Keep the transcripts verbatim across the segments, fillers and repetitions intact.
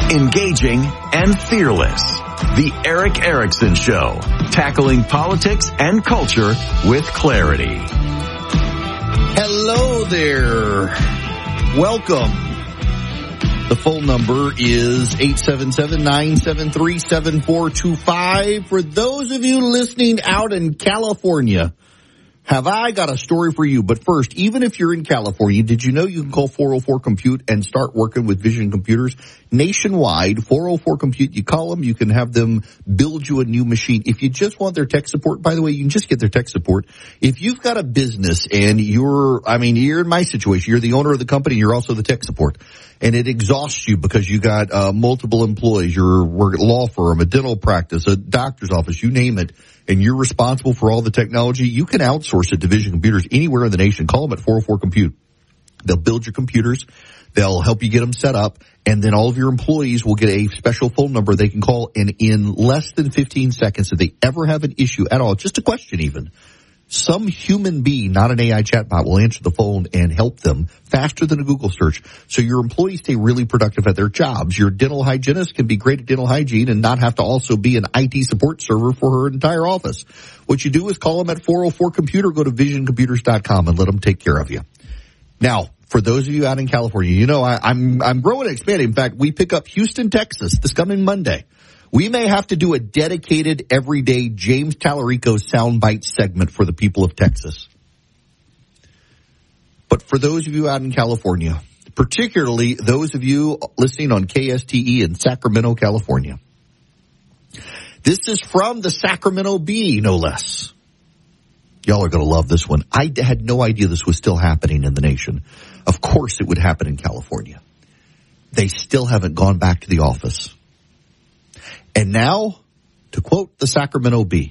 engaging, and fearless. The Erick Erickson Show, tackling politics and culture with clarity. Hello there. Welcome. The phone number is eight seven seven, nine seven three, seven four two five. For those of you listening out in California, have I got a story for you? But first, even if you're in California, did you know you can call four oh four compute and start working with Vision Computers? Nationwide, four oh four compute, you call them, you can have them build you a new machine. If you just want their tech support, by the way, you can just get their tech support. If you've got a business and you're, I mean, you're in my situation, you're the owner of the company, you're also the tech support, and it exhausts you because you got uh, multiple employees, you're work at a law firm, a dental practice, a doctor's office, you name it, and you're responsible for all the technology, you can outsource it to Vision Computers anywhere in the nation. Call them at four oh four compute. They'll build your computers. They'll help you get them set up. And then all of your employees will get a special phone number they can call. And in less than fifteen seconds, if they ever have an issue at all, just a question even, some human being, not an A I chatbot, will answer the phone and help them faster than a Google search. So your employees stay really productive at their jobs. Your dental hygienist can be great at dental hygiene and not have to also be an I T support server for her entire office. What you do is call them at four oh four computer, go to vision computers dot com and let them take care of you. Now, for those of you out in California, you know, I, I'm, I'm growing and expanding. In fact, we pick up Houston, Texas this coming Monday. We may have to do a dedicated everyday James Tallarico soundbite segment for the people of Texas. But for those of you out in California, particularly those of you listening on K S T E in Sacramento, California, this is from the Sacramento Bee, no less. Y'all are going to love this one. I had no idea this was still happening in the nation. Of course it would happen in California. They still haven't gone back to the office. And now, to quote the Sacramento Bee,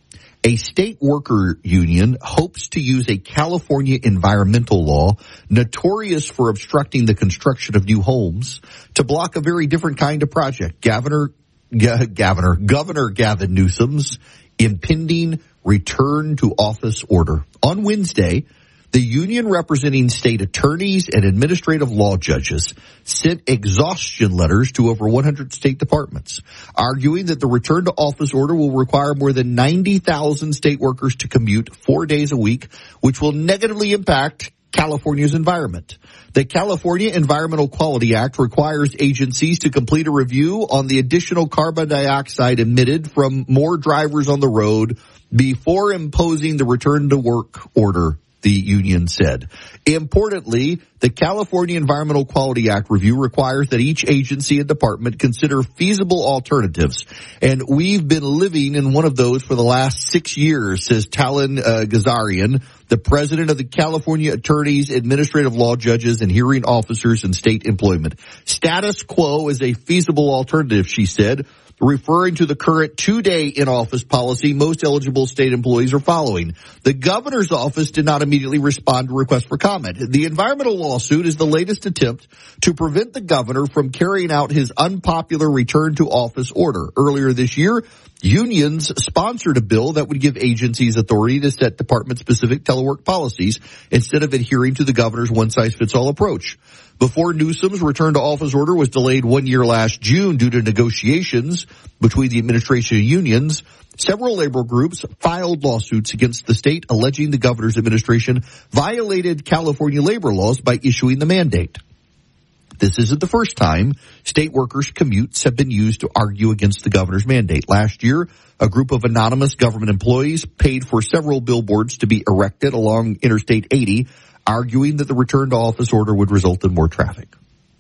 a state worker union hopes to use a California environmental law notorious for obstructing the construction of new homes to block a very different kind of project. Governor, G- Governor, Governor Gavin Newsom's impending return to office order. On Wednesday, the union representing state attorneys and administrative law judges sent exhaustion letters to over one hundred state departments, arguing that the return to office order will require more than ninety thousand state workers to commute four days a week, which will negatively impact California's environment. The California Environmental Quality Act requires agencies to complete a review on the additional carbon dioxide emitted from more drivers on the road before imposing the return to work order, the union said. Importantly, the California Environmental Quality Act review requires that each agency and department consider feasible alternatives. And we've been living in one of those for the last six years, says Talon uh, Gazarian, the president of the California Attorneys, Administrative Law Judges, and Hearing Officers in State Employment. Status quo is a feasible alternative, she said, referring to the current two-day in-office policy most eligible state employees are following. The governor's office did not immediately respond to requests for comment. The environmental lawsuit is the latest attempt to prevent the governor from carrying out his unpopular return to office order. Earlier this year, unions sponsored a bill that would give agencies authority to set department-specific telework policies instead of adhering to the governor's one-size-fits-all approach. Before Newsom's return to office order was delayed one year last June due to negotiations between the administration and unions, several labor groups filed lawsuits against the state alleging the governor's administration violated California labor laws by issuing the mandate. This isn't the first time state workers' commutes have been used to argue against the governor's mandate. Last year, a group of anonymous government employees paid for several billboards to be erected along Interstate eighty, arguing that the return to office order would result in more traffic.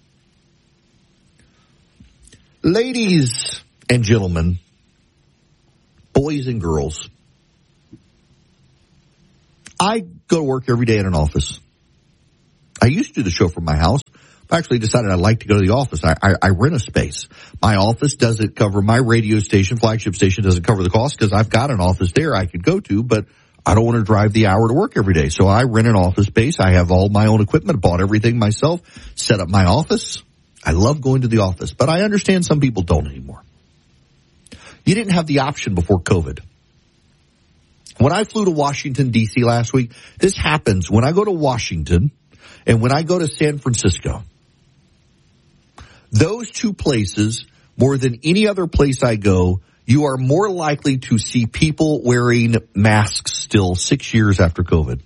Ladies and gentlemen, boys and girls, I go to work every day in an office. I used to do the show from my house. I actually decided I'd like to go to the office. I, I, I rent a space. My office doesn't cover, my radio station, flagship station doesn't cover the cost because I've got an office there I could go to, but I don't want to drive the hour to work every day. So I rent an office space. I have all my own equipment, bought everything myself, set up my office. I love going to the office, but I understand some people don't anymore. You didn't have the option before COVID. When I flew to Washington, D C last week, this happens when I go to Washington and when I go to San Francisco. Those two places, more than any other place I go, you are more likely to see people wearing masks still six years after COVID.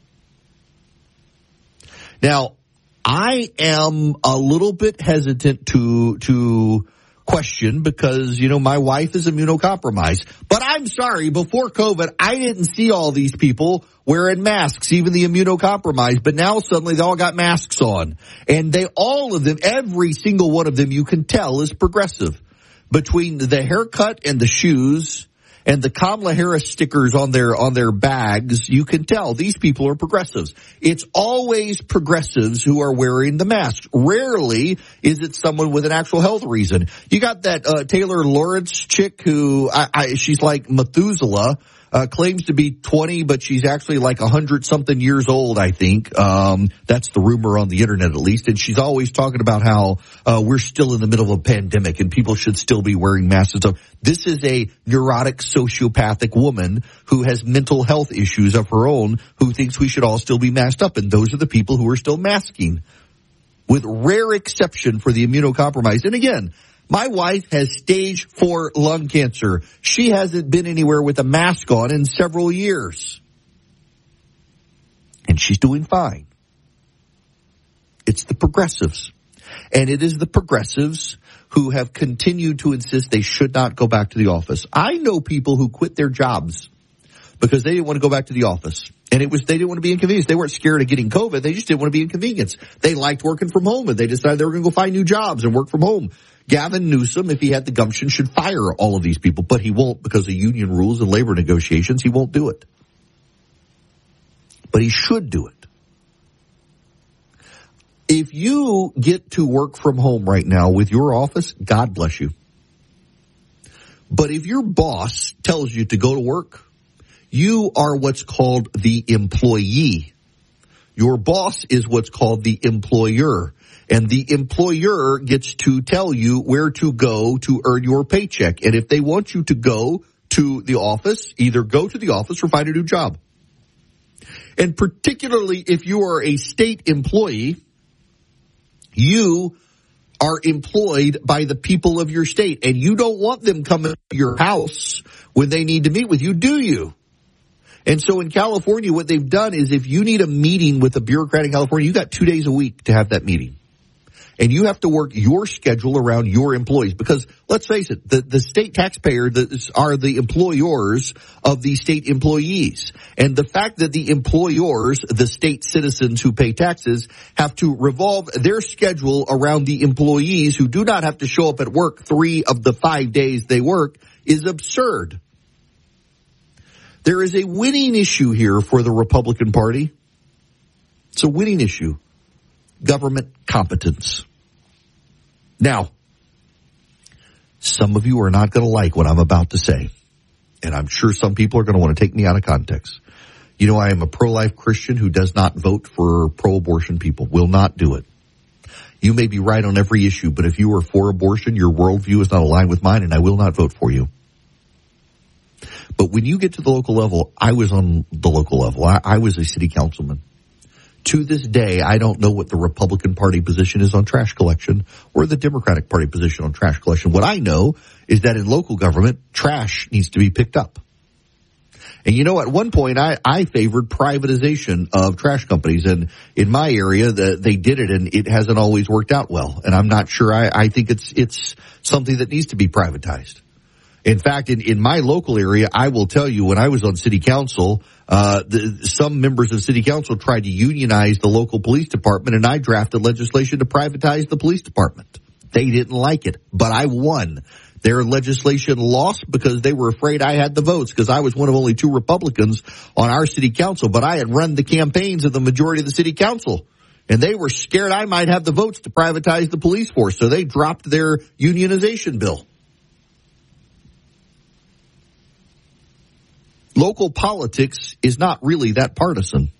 Now, I am a little bit hesitant to to question because, you know, my wife is immunocompromised. But I'm sorry, before COVID, I didn't see all these people wearing masks, even the immunocompromised. But now suddenly they all got masks on. And they, all of them, every single one of them, you can tell is progressive. Between the haircut and the shoes and the Kamala Harris stickers on their on their bags, you can tell these people are progressives. It's always progressives who are wearing the mask. Rarely is it someone with an actual health reason. You got that uh, Taylor Lawrence chick who, I, I, she's like Methuselah, uh, claims to be twenty, but she's actually like one hundred something years old, I think. Um, that's the rumor on the internet, at least. And she's always talking about how uh, we're still in the middle of a pandemic and people should still be wearing masks and stuff. This is a neurotic, sociopathic woman who has mental health issues of her own, who thinks we should all still be masked up. And those are the people who are still masking, with rare exception for the immunocompromised. And again, my wife has stage four lung cancer. She hasn't been anywhere with a mask on in several years. And she's doing fine. It's the progressives. And it is the progressives who have continued to insist they should not go back to the office. I know people who quit their jobs because they didn't want to go back to the office. And it was, they didn't want to be inconvenienced. They weren't scared of getting COVID. They just didn't want to be inconvenienced. They liked working from home, and they decided they were going to go find new jobs and work from home. Gavin Newsom, if he had the gumption, should fire all of these people, but he won't because of union rules and labor negotiations. He won't do it. But he should do it. If you get to work from home right now with your office, God bless you. But if your boss tells you to go to work, you are what's called the employee. Your boss is what's called the employer. And the employer gets to tell you where to go to earn your paycheck. And if they want you to go to the office, either go to the office or find a new job. And particularly if you are a state employee, you are employed by the people of your state. And you don't want them coming to your house when they need to meet with you, do you? And so in California, what they've done is if you need a meeting with a bureaucrat in California, you got two days a week to have that meeting. And you have to work your schedule around your employees because, let's face it, the, the state taxpayer are the employers of the state employees. And the fact that the employers, the state citizens who pay taxes, have to revolve their schedule around the employees who do not have to show up at work three of the five days they work is absurd. There is a winning issue here for the Republican Party. It's a winning issue. Government competence. Now, some of you are not going to like what I'm about to say, and I'm sure some people are going to want to take me out of context. You know, I am a pro-life Christian who does not vote for pro-abortion people, will not do it. You may be right on every issue, but if you are for abortion, your worldview is not aligned with mine, and I will not vote for you. But when you get to the local level, I was on the local level. I, I was a city councilman. To this day, I don't know what the Republican Party position is on trash collection or the Democratic Party position on trash collection. What I know is that in local government, trash needs to be picked up. And you know, at one point, I, I favored privatization of trash companies. And in my area, the, they did it, and it hasn't always worked out well. And I'm not sure. I, I think it's it's something that needs to be privatized. In fact, in, in my local area, I will tell you, when I was on city council, uh, the, some members of city council tried to unionize the local police department, and I drafted legislation to privatize the police department. They didn't like it, but I won. Their legislation lost because they were afraid I had the votes, because I was one of only two Republicans on our city council, but I had run the campaigns of the majority of the city council. And they were scared I might have the votes to privatize the police force, so they dropped their unionization bill. Local politics is not really that partisan.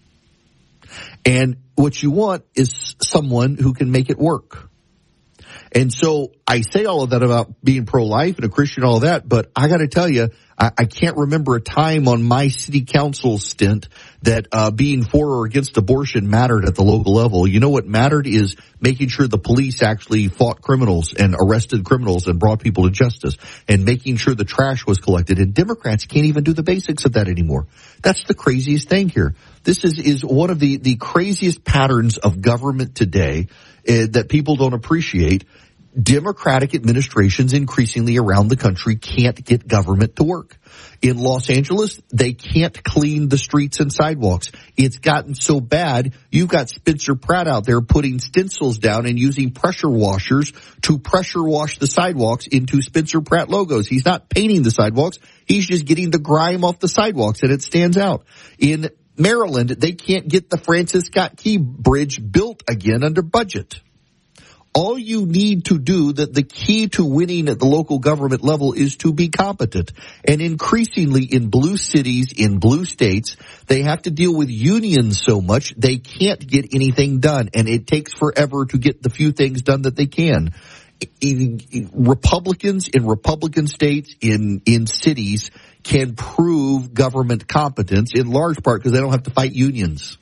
And what you want is someone who can make it work. And so I say all of that about being pro-life and a Christian, all of that, but I got to tell you, I, I can't remember a time on my city council stint that uh being for or against abortion mattered at the local level. You know what mattered is making sure the police actually fought criminals and arrested criminals and brought people to justice, and making sure the trash was collected. And Democrats can't even do the basics of that anymore. That's the craziest thing here. This is, is one of the, the craziest patterns of government today uh, that people don't appreciate. Democratic administrations increasingly around the country can't get government to work. In Los Angeles, they can't clean the streets and sidewalks. It's gotten so bad, you've got Spencer Pratt out there putting stencils down and using pressure washers to pressure wash the sidewalks into Spencer Pratt logos. He's not painting the sidewalks. He's just getting the grime off the sidewalks, and it stands out. In Maryland, they can't get the Francis Scott Key Bridge built again under budget. All you need to do, that the key to winning at the local government level is to be competent. And increasingly in blue cities, in blue states, they have to deal with unions so much they can't get anything done. And it takes forever to get the few things done that they can. In, in Republicans in Republican states, in, in cities, can prove government competence in large part because they don't have to fight unions.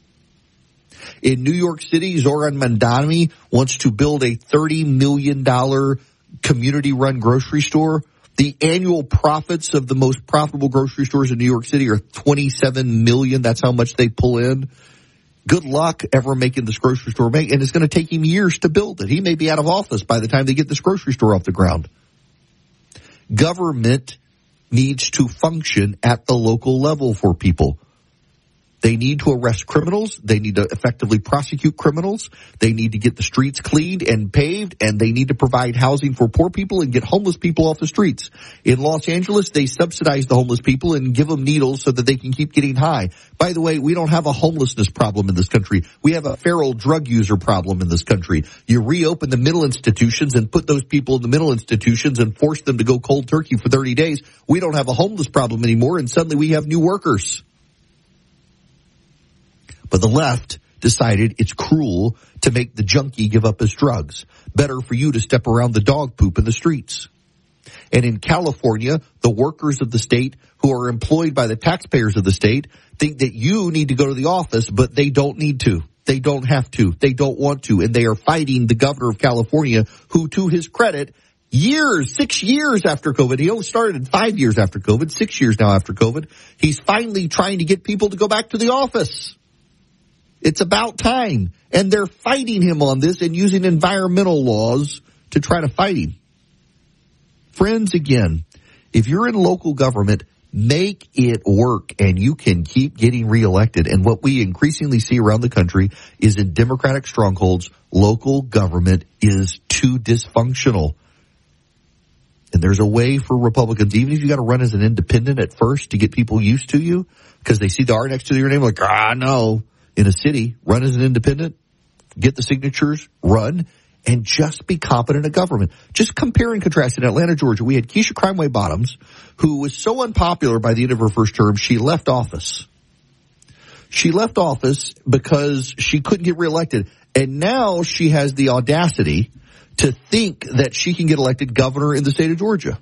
In New York City, Zoran Mandani wants to build a thirty million dollars community-run grocery store. The annual profits of the most profitable grocery stores in New York City are twenty-seven million dollars. That's how much they pull in. Good luck ever making this grocery store make, and it's going to take him years to build it. He may be out of office by the time they get this grocery store off the ground. Government needs to function at the local level for people. They need to arrest criminals. They need to effectively prosecute criminals. They need to get the streets cleaned and paved, and they need to provide housing for poor people and get homeless people off the streets. In Los Angeles, they subsidize the homeless people and give them needles so that they can keep getting high. By the way, we don't have a homelessness problem in this country. We have a feral drug user problem in this country. You reopen the mental institutions and put those people in the mental institutions and force them to go cold turkey for thirty days. We don't have a homeless problem anymore, and suddenly we have new workers. But the left decided it's cruel to make the junkie give up his drugs. Better for you to step around the dog poop in the streets. And in California, the workers of the state who are employed by the taxpayers of the state think that you need to go to the office, but they don't need to. They don't have to. They don't want to. And they are fighting the governor of California, who, to his credit, years, six years after COVID, he only started five years after COVID, six years now after COVID, he's finally trying to get people to go back to the office. It's about time. And they're fighting him on this and using environmental laws to try to fight him. Friends, again, if you're in local government, make it work and you can keep getting reelected. And what we increasingly see around the country is in Democratic strongholds, local government is too dysfunctional. And there's a way for Republicans, even if you got to run as an independent at first to get people used to you, because they see the R next to your name, like, ah, no. In a city, run as an independent, get the signatures, run, and just be competent at government. Just compare and contrast. In Atlanta, Georgia, we had Keisha Crimeway Bottoms, who was so unpopular by the end of her first term, she left office. She left office because she couldn't get reelected. And now she has the audacity to think that she can get elected governor in the state of Georgia.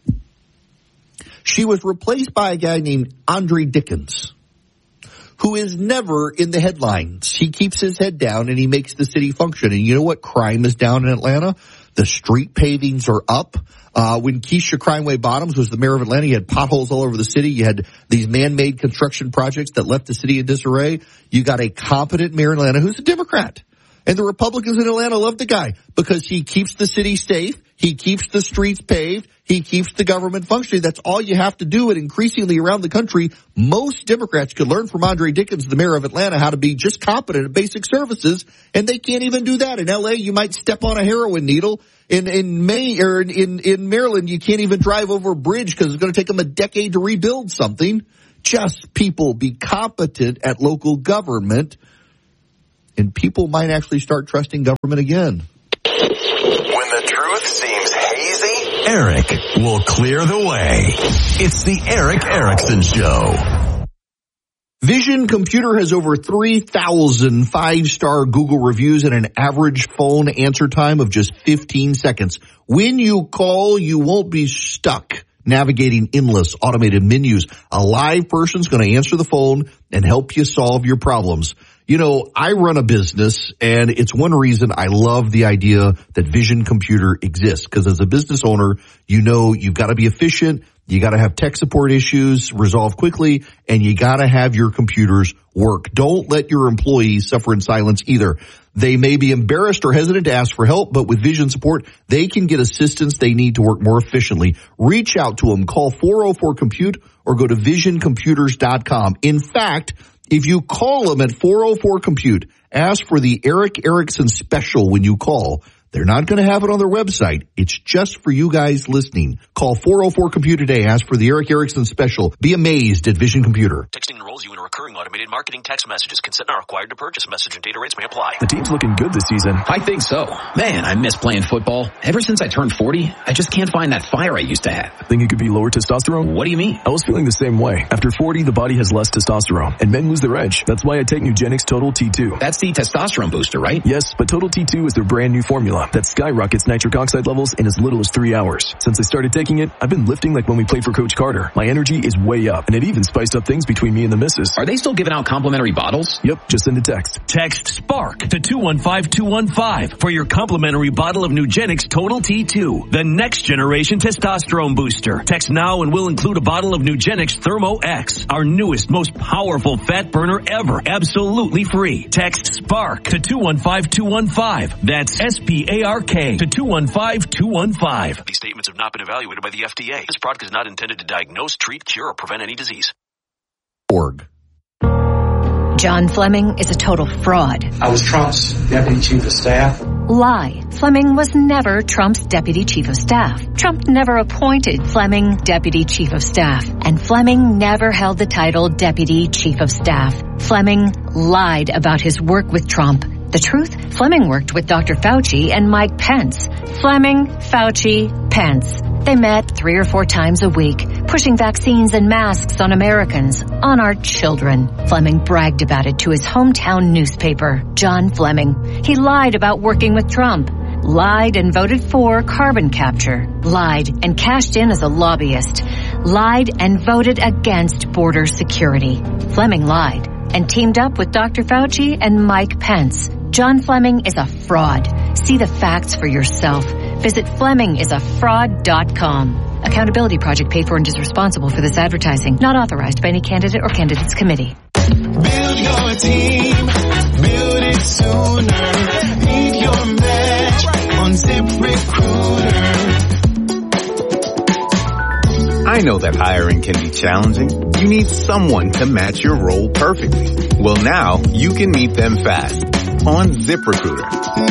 She was replaced by a guy named Andre Dickens, who is never in the headlines. He keeps his head down and he makes the city function. And you know what? Crime is down in Atlanta. The street pavings are up. Uh, when Keisha Crimeway Bottoms was the mayor of Atlanta, you had potholes all over the city. You had these man-made construction projects that left the city in disarray. You got a competent mayor in Atlanta who's a Democrat. And the Republicans in Atlanta love the guy because he keeps the city safe. He keeps the streets paved. He keeps the government functioning. That's all you have to do. And increasingly around the country, most Democrats could learn from Andre Dickens, the mayor of Atlanta, how to be just competent at basic services. And they can't even do that. In L A, you might step on a heroin needle. In, in May, or in, in Maryland, you can't even drive over a bridge because it's going to take them a decade to rebuild something. Just people be competent at local government, and people might actually start trusting government again. When the truth seems hazy, Eric will clear the way. It's the Erick Erickson Show. Vision Computer has over three thousand five-star Google reviews and an average phone answer time of just fifteen seconds. When you call, you won't be stuck navigating endless automated menus. A live person's going to answer the phone and help you solve your problems. You know, I run a business, and it's one reason I love the idea that Vision Computer exists, because as a business owner, you know you've got to be efficient, you got to have tech support issues resolved quickly, and you got to have your computers work. Don't let your employees suffer in silence either. They may be embarrassed or hesitant to ask for help, but with Vision support, they can get assistance they need to work more efficiently. Reach out to them. Call four oh four compute or go to vision computers dot com. In fact, if you call them at four oh four compute, ask for the Eric Erickson special when you call. They're not going to have it on their website. It's just for you guys listening. Call four oh four compute today. Ask for the Eric Erickson special. Be amazed at Vision Computer. Texting enrolls you in a recurring automated marketing text messages. Consent not required to purchase. Message and data rates may apply. The team's looking good this season. I think so. Man, I miss playing football. Ever since I turned forty, I just can't find that fire I used to have. Think it could be lower testosterone? What do you mean? I was feeling the same way. After forty, the body has less testosterone, and men lose their edge. That's why I take Nugenix Total T two. That's the testosterone booster, right? Yes, but Total T two is their brand new formula that skyrockets nitric oxide levels in as little as three hours. Since I started taking it, I've been lifting like when we played for Coach Carter. My energy is way up, and it even spiced up things between me and the missus. Are they still giving out complimentary bottles? Yep, just send a text. Text SPARK to two one five two one five for your complimentary bottle of Nugenix Total T two, the next generation testosterone booster. Text now and we'll include a bottle of Nugenix Thermo X, our newest, most powerful fat burner ever, absolutely free. Text SPARK to two one five two one five. That's S P A R K to two one five two one five. These statements have not been evaluated by the F D A. This product is not intended to diagnose, treat, cure, or prevent any disease. Org. John Fleming is a total fraud. I was Trump's deputy chief of staff. Lie. Fleming was never Trump's deputy chief of staff. Trump never appointed Fleming deputy chief of staff. And Fleming never held the title deputy chief of staff. Fleming lied about his work with Trump. The truth? Fleming worked with Doctor Fauci and Mike Pence. Fleming, Fauci, Pence. They met three or four times a week, pushing vaccines and masks on Americans, on our children. Fleming bragged about it to his hometown newspaper, John Fleming. He lied about working with Trump, lied and voted for carbon capture, lied and cashed in as a lobbyist, lied and voted against border security. Fleming lied and teamed up with Doctor Fauci and Mike Pence. John Fleming is a fraud. See the facts for yourself. Visit Fleming is a fraud dot com. Accountability Project paid for and is responsible for this advertising. Not authorized by any candidate or candidates committee. Build your team. Build it sooner. Need your match on ZipRecruiter. I know that hiring can be challenging. You need someone to match your role perfectly. Well, now you can meet them fast on ZipRecruiter.